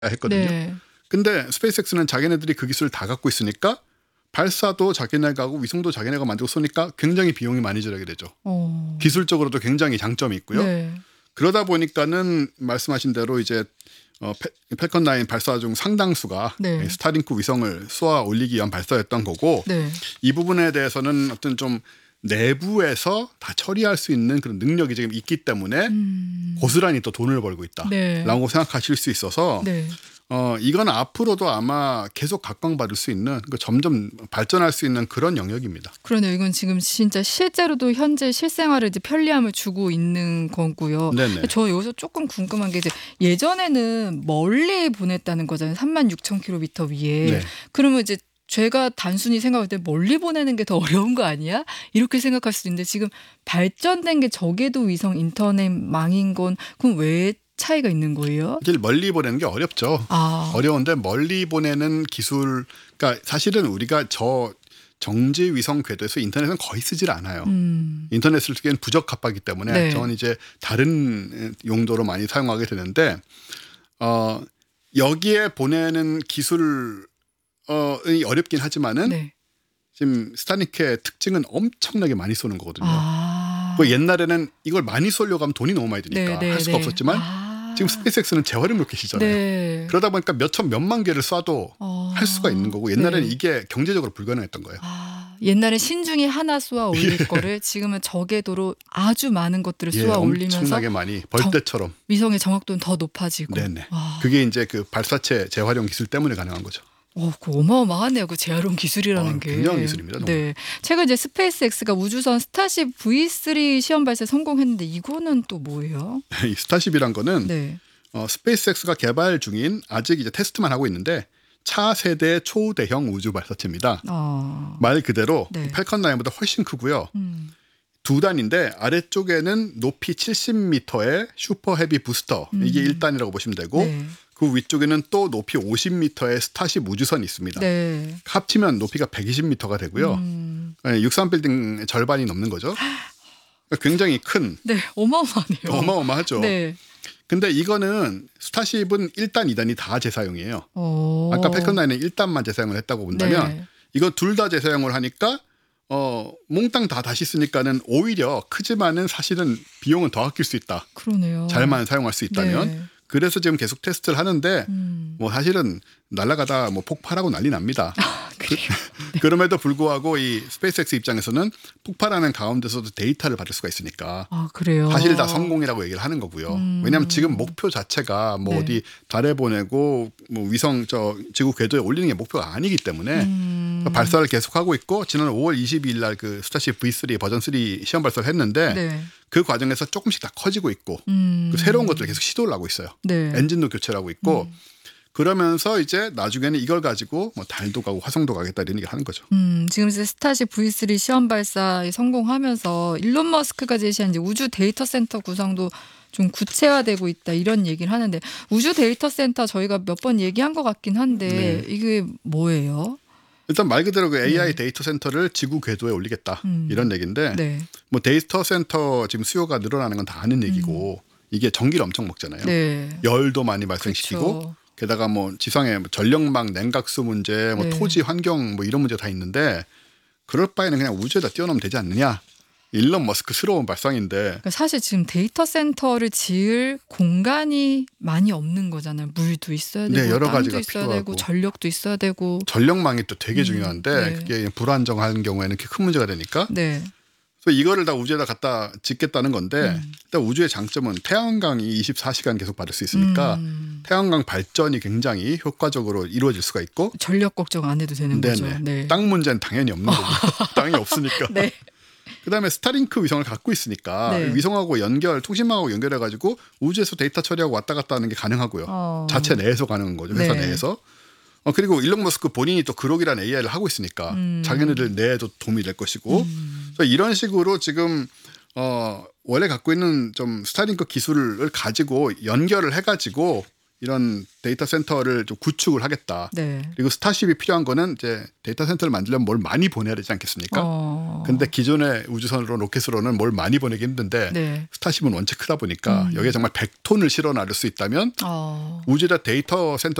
했거든요. 네. 근데 스페이스X는 자기네들이 그 기술을 다 갖고 있으니까 발사도 자기네가 하고 위성도 자기네가 만들고 쏘니까 굉장히 비용이 많이 절약이 되죠. 기술적으로도 굉장히 장점이 있고요. 네. 그러다 보니까는 말씀하신 대로 이제 팰컨 9 발사 중 상당수가 네. 스타링크 위성을 쏘아 올리기 위한 발사였던 거고 네. 이 부분에 대해서는 어떤 좀 내부에서 다 처리할 수 있는 그런 능력이 지금 있기 때문에 고스란히 또 돈을 벌고 있다라고 네. 생각하실 수 있어서 네. 이건 앞으로도 아마 계속 각광받을 수 있는 점점 발전할 수 있는 그런 영역입니다. 그러네요. 이건 지금 진짜 실제로도 현재 실생활에 이제 편리함을 주고 있는 거고요. 네네. 저 여기서 조금 궁금한 게 이제 예전에는 멀리 보냈다는 거잖아요. 36,000km 위에. 네. 그러면 이제 제가 단순히 생각할 때 멀리 보내는 게 더 어려운 거 아니야? 이렇게 생각할 수도 있는데 지금 발전된 게 저궤도 위성 인터넷망인 건 그럼 왜 차이가 있는 거예요? 사실 멀리 보내는 게 어렵죠. 어려운데 멀리 보내는 기술, 그러니까 사실은 우리가 정지 위성 궤도에서 인터넷은 거의 쓰질 않아요. 인터넷을 쓰기엔 부적합하기 때문에 네. 저는 이제 다른 용도로 많이 사용하게 되는데 여기에 보내는 기술이 어렵긴 하지만은 네. 지금 스타링크의 특징은 엄청나게 많이 쏘는 거거든요. 아. 옛날에는 이걸 많이 쏘려고 하면 돈이 너무 많이 드니까 네, 네, 할 수가 네. 없었지만 지금 스페이스X는 재활용 로켓이잖아요. 네. 그러다 보니까 몇만 개를 쏴도 할 수가 있는 거고 옛날에는 네. 이게 경제적으로 불가능했던 거예요. 옛날에 신중히 하나 쏘아 올릴 거를 지금은 저궤도로 아주 많은 것들을 쏘아 올리면서 엄청나게 많이 벌떼처럼 위성의 정확도는 더 높아지고. 네네. 그게 이제 그 발사체 재활용 기술 때문에 가능한 거죠. 그 어마어마하네요. 그 재활용 기술이라는 게. 굉장한 기술입니다. 너무. 네. 최근 이제 스페이스X가 우주선 스타쉽 V3 시험 발사 성공했는데 이거는 또 뭐예요? 이 스타쉽이란 거는 네. 스페이스X가 개발 중인 아직 이제 테스트만 하고 있는데 차세대 초대형 우주 발사체입니다. 말 그대로 네. 팰컨 9보다 훨씬 크고요. 두 단인데 아래쪽에는 높이 70m의 슈퍼 헤비 부스터 이게 1단이라고 보시면 되고 네. 그 위쪽에는 또 높이 50m의 스타쉽 우주선이 있습니다. 네. 합치면 높이가 120m가 되고요. 63빌딩 절반이 넘는 거죠. 굉장히 큰. 네, 어마어마하네요. 어마어마하죠. 네. 근데 이거는 스타쉽은 1단, 2단이 다 재사용이에요. 오. 아까 팰컨 9는 1단만 재사용을 했다고 본다면 네. 이거 둘 다 재사용을 하니까 몽땅 다 다시 쓰니까는 오히려 크지만은 사실은 비용은 더 아낄 수 있다. 그러네요. 잘만 사용할 수 있다면. 네. 그래서 지금 계속 테스트를 하는데 뭐 사실은 날아가다 뭐 폭발하고 난리 납니다. 그럼에도 불구하고 이 스페이스X 입장에서는 폭발하는 가운데서도 데이터를 받을 수가 있으니까 그래요. 사실 다 성공이라고 얘기를 하는 거고요. 왜냐하면 지금 목표 자체가 뭐 네. 어디 달에 보내고 뭐 위성 지구 궤도에 올리는 게 목표가 아니기 때문에 발사를 계속하고 있고 지난 5월 22일 날 그 스타쉽 V3 버전 3 시험 발사를 했는데 네. 그 과정에서 조금씩 다 커지고 있고 그 새로운 것들을 계속 시도를 하고 있어요. 네. 엔진도 교체를 하고 있고 그러면서 이제 나중에는 이걸 가지고 뭐 달도 가고 화성도 가겠다 이런 얘기를 하는 거죠. 지금 이제 스타쉽 V3 시험 발사에 성공하면서 일론 머스크가 제시한 이제 우주 데이터 센터 구상도 좀 구체화되고 있다 이런 얘기를 하는데 우주 데이터 센터 저희가 몇 번 얘기한 것 같긴 한데 이게 뭐예요? 일단 말 그대로 그 AI 데이터 센터를 지구 궤도에 올리겠다 이런 얘기인데 네. 뭐 데이터 센터 지금 수요가 늘어나는 건 다 아는 얘기고 이게 전기를 엄청 먹잖아요. 네. 열도 많이 발생시키고 그렇죠. 게다가 뭐 지상에 전력망 냉각수 문제, 뭐 네. 토지 환경 뭐 이런 문제 다 있는데 그럴 바에는 그냥 우주에다 띄워놓으면 되지 않느냐. 일론 머스크스러운 발상인데 그러니까 사실 지금 데이터 센터를 지을 공간이 많이 없는 거잖아요. 물도 있어야 되고 네, 여러 땅도 가지가 있어야 필요하고. 되고 전력도 있어야 되고. 전력망이 또 되게 중요한데 네. 그게 불안정한 경우에는 그게 큰 문제가 되니까 네. 그래서 이거를 다 우주에다 갖다 짓겠다는 건데 일단 우주의 장점은 태양광이 24시간 계속 받을 수 있으니까 태양광 발전이 굉장히 효과적으로 이루어질 수가 있고 전력 걱정 안 해도 되는 거죠. 네. 땅 문제는 당연히 없는 거고 땅이 없으니까. 네. 그다음에 스타링크 위성을 갖고 있으니까 네. 위성하고 통신망하고 연결해가지고 우주에서 데이터 처리하고 왔다 갔다 하는 게 가능하고요. 자체 내에서 가능한 거죠. 회사 네. 내에서. 그리고 일론 머스크 본인이 또 그록이라는 AI를 하고 있으니까 자기네들 내에도 도움이 될 것이고 그래서 이런 식으로 지금 원래 갖고 있는 좀 스타링크 기술을 가지고 연결을 해가지고 이런 데이터 센터를 좀 구축을 하겠다. 네. 그리고 스타쉽이 필요한 거는 이제 데이터 센터를 만들려면 뭘 많이 보내야 되지 않겠습니까? 근데 기존의 우주선으로 로켓으로는 뭘 많이 보내기 힘든데 네. 스타쉽은 원체 크다 보니까 여기에 정말 100톤을 실어 나를 수 있다면 우주의 데이터 센터